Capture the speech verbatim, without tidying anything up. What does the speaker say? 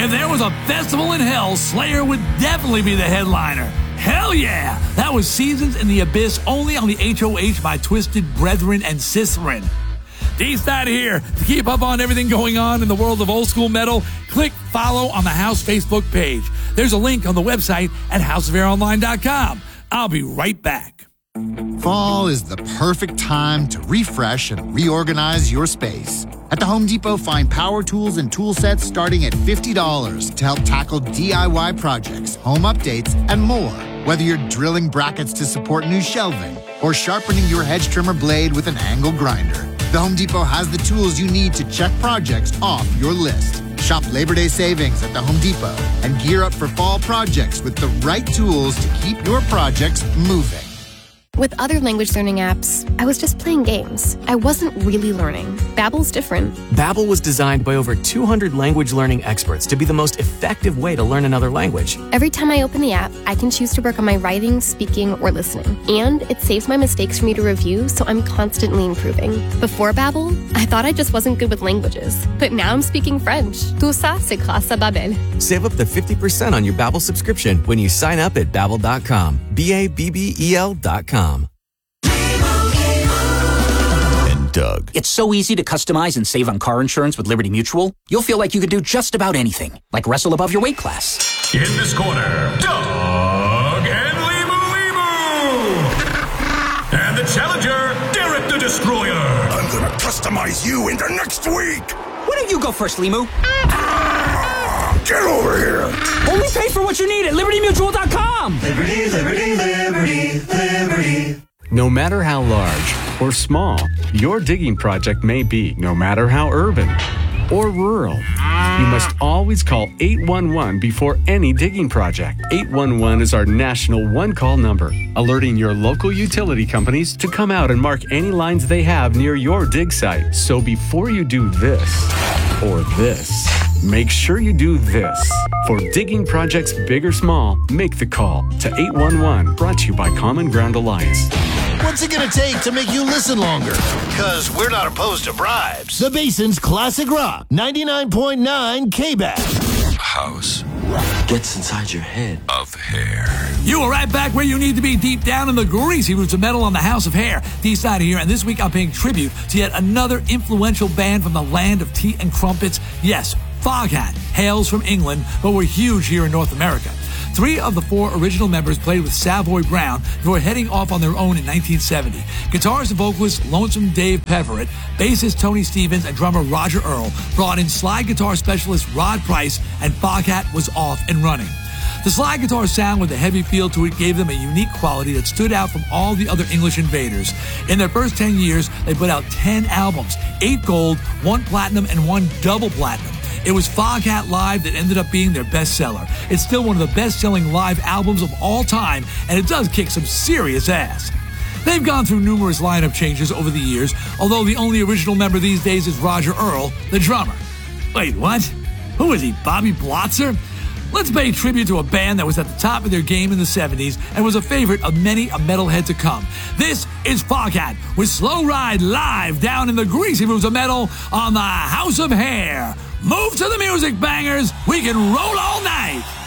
If there was a festival in hell, Slayer would definitely be the headliner. Hell yeah! That was Seasons in the Abyss, only on the H O H by Twisted Brethren and Cicerin. D-Side here. To keep up on everything going on in the world of old school metal, click follow on the House Facebook page. There's a link on the website at house of air online dot com. I'll be right back. Fall is the perfect time to refresh and reorganize your space. At the Home Depot, find power tools and tool sets starting at fifty dollars to help tackle D I Y projects, home updates, and more. Whether you're drilling brackets to support new shelving or sharpening your hedge trimmer blade with an angle grinder, the Home Depot has the tools you need to check projects off your list. Shop Labor Day savings at the Home Depot and gear up for fall projects with the right tools to keep your projects moving. With other language learning apps, I was just playing games. I wasn't really learning. Babbel's different. Babbel was designed by over two hundred language learning experts to be the most effective way to learn another language. Every time I open the app, I can choose to work on my writing, speaking, or listening. And it saves my mistakes for me to review, so I'm constantly improving. Before Babbel, I thought I just wasn't good with languages. But now I'm speaking French. Tout ça, c'est grâce à Babbel. Save up to fifty percent on your Babbel subscription when you sign up at babbel dot com. B A B B E L dot com. Doug. It's so easy to customize and save on car insurance with Liberty Mutual. You'll feel like you could do just about anything, like wrestle above your weight class. In this corner, Doug and Limu Limu. And the challenger, Derek the Destroyer. I'm gonna customize you into next week. Why don't you go first, Limu? Ah, get over here. Only pay for what you need at liberty mutual dot com. Liberty, liberty, liberty, liberty. No matter how large or small your digging project may be, no matter how urban or rural, you must always call eight one one before any digging project. eight one one is our national one-call number, alerting your local utility companies to come out and mark any lines they have near your dig site. So before you do this or this, make sure you do this. For digging projects big or small, make the call to eight one one, brought to you by Common Ground Alliance. What's it gonna take to make you listen longer? Because we're not opposed to bribes. The Basin's Classic Rock, ninety-nine point nine K B A S. House gets inside your head of hair. You are right back where you need to be, deep down in the greasy roots of metal on the House of Hair. D-Side here, and this week I'm paying tribute to yet another influential band from the land of tea and crumpets. Yes, Foghat hails from England, but were huge here in North America. Three of the four original members played with Savoy Brown before heading off on their own in nineteen seventy. Guitarist and vocalist Lonesome Dave Peverett, bassist Tony Stevens, and drummer Roger Earl brought in slide guitar specialist Rod Price, and Foghat was off and running. The slide guitar sound with a heavy feel to it gave them a unique quality that stood out from all the other English invaders. In their first ten years, they put out ten albums, eight gold, one platinum, and one double platinum. It was Foghat Live that ended up being their bestseller. It's still one of the best-selling live albums of all time, and it does kick some serious ass. They've gone through numerous lineup changes over the years, although the only original member these days is Roger Earl, the drummer. Wait, what? Who is he, Bobby Blotzer? Let's pay tribute to a band that was at the top of their game in the seventies and was a favorite of many a metalhead to come. This is Foghat with Slow Ride live down in the greasy roots of metal on the House of Hair. Move to the music, bangers. We can roll all night.